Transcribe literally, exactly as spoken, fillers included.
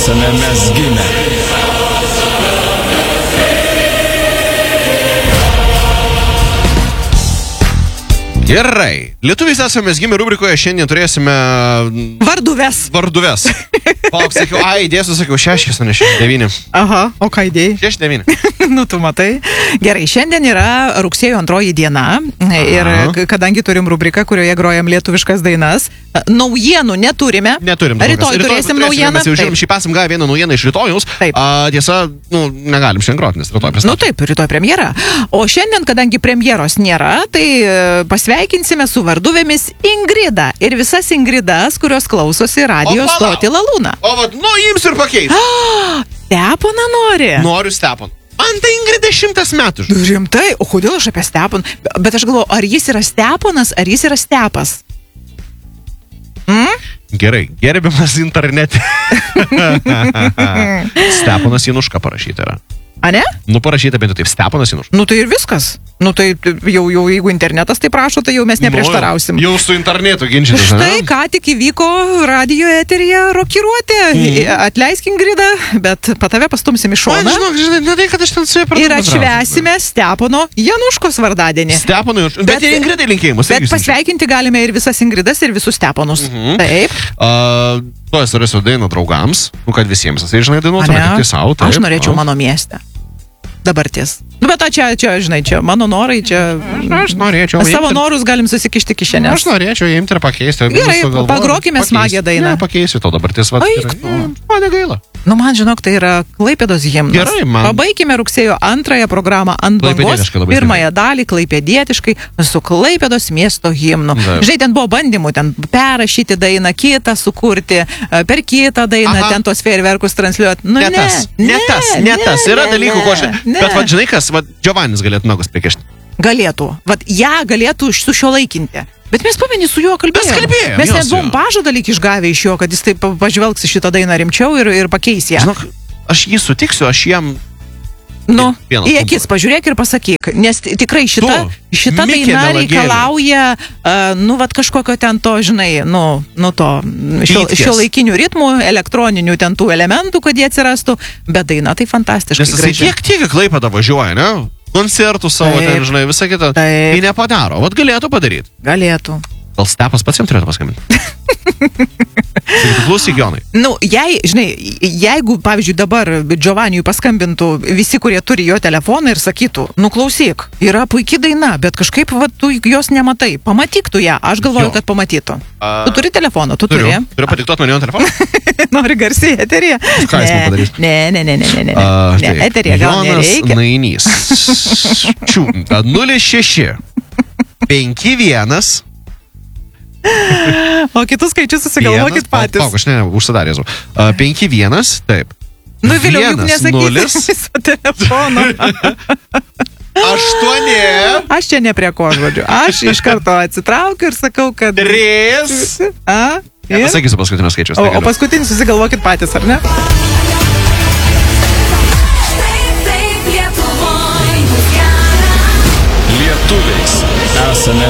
esame mes gimę. Gerai. Lietuviais esame gimę rubrikoje, šiandien turėsime... Varduves. Varduves. Palauk, sakiau, a, įdėsiu, sakiau, šešis, o ne šeši devyni. Aha, o ką įdėjai? Šeši devyni. Nu, tu matai. Gerai, šiandien yra rugsėjo antroji diena. Ir Aha. kadangi turim rubriką, kurioje grojam lietuviškas dainas, naujienų neturime. Neturim. Rytoj turėsim naujieną. Mes jau žiūrim, šį pasam gavę vieną naujieną iš rytojaus. Taip. A, tiesa, nu, negalim šiandien groti, nes rytoj pristatome. Nu taip, rytoj premjera. O šiandien, kadangi premjeros nėra, tai pasveikinsime su varduvėmis Ingridą ir visas Ingridas, kurios klausosi radio stoti Lalūną. O vat, nu, ims ir pakeis. Steponą nori? Noriu Steponą. Man tai Ingrida šimtas metų. Rimtai? O kodėl aš apie Steponą? Bet aš galvoju, ar jis yra Steponas, ar jis yra Stepas? Mm? Gerai, gerbiamas internete. Steponas Januška parašyta yra. A ne? Nu, parašyta bent jau taip, Steponas Januška. Nu tai ir viskas. Nu tai jau, jau jeigu internetas tai prašo, tai jau mes neprieštarausim. Nu, jau su internetu ginčytis. Štai ką tik įvyko radio eteryje rokiruotė. Mm. Atleisk Ingridą, bet pa tave pastumsim į šoną. Man, žinok, žinai, ne tai, kad aš ten su juo ir atšvęsime Stepono Januškos vardadienį. Stepono Januškos. Bet, bet ir Ingridai linkėjimus. Bet pasveikinti galime ir visas Ingridas, ir visus Steponus. Mhm. Taip. Uh, to esu rasiu dainą draugams, nu kad visiems, tai žinai, dainuotume tik tai savo. Aš norėčiau mano mieste. Dabartis. Nu, bet čia, čia, žinai, čia mano norai, čia... Aš, aš norėčiau... Savo norus galim susikišti kišenės. Aš norėčiau imti ir pakeisti. Gerai, pagrokime smagią dainą. Ne, pakeisiu to dabartis. Vat, Eik, nu, man negaila. Nu, man, žinok, tai yra Klaipėdos himnas. Gerai, man. Pabaikime rugsėjo antrąją programą ant bangos. Pirmąją dalį klaipėdietiškai su Klaipėdos miesto himnu. Taip. Žinai, ten buvo bandymų, ten perrašyti dainą, kitą sukurti, per kitą dainą, Aha. ten tos fejerverkus transliuoti. Nu, Ne ne, tas, ne tas, ne tas. Yra ne, dalykų, ko aš... ne. Bet, va, žinai kas, va, Giovannis galėtų nagus prikišti. Galėtų. Vat ją galėtų su šio laikinti. Bet mes pamenį su juo kalbėjom. Mes kalbėjom, Mes jo, net su buvom juo. pažadą lyg išgavę iš jo, kad jis taip pažvelgs į šitą dainą rimčiau ir, ir pakeis ją. Žinok, aš jį sutiksiu, aš jam... Nu, Vieną į trumpą. akis pažiūrėk ir pasakyk, nes t- tikrai šita, Tu, šita Mikė daina Melagėlė. reikalauja, uh, nu, vat kažkokio ten to, žinai, nu, nu to šio, Pytkės. šio laikinių ritmų, elektroninių ten tų elementų, kad jie atsirastų, bet daina tai fantastiškai Nes jisai graži. tiek, tiek į Klaipėdą važiuoja, ne? Koncertų savo, Taip. ten, žinai, visą kitą. Taip. Jį nepadaro. Vat galėtų padaryti. Galėtų. Gal Stepas pats jam turėtų paskambinti? Sakytų, klausyk, Jonai. Nu, jei, žinai, jeigu, pavyzdžiui, dabar Giovanniui paskambintų visi, kurie turi jo telefoną ir sakytų, nu klausyk, yra puikia daina, bet kažkaip va, tu jos nematai, pamatyk tu ją, aš galvoju, Jo. kad pamatytų. A, Tu turi telefoną, tu Turiu. turi. Turiu padiktuoti man jo telefoną? Nori garsiai eterija? Ką jis man padarys? Ne, ne, ne, ne, ne, ne, A, ne, tai, eterija gal Jonas nereikia. Nainys. Čiū, nulis šeši. penki vienas. O kitus skaičius susigalvokit patys. Pauk, aš ne, užsidarė. penki vienas, taip. Nu, vėliau juk Vienas, nulis. nesakysi viso telefono. Aštuoni. Aš čia ne prie ko žodžiu. Aš iš karto atsitraukiu ir sakau, kad... Tris. A? Ir? Pasakysiu paskutinius skaičius. O, tai o galiu. paskutinį susigalvokit patys, ar ne?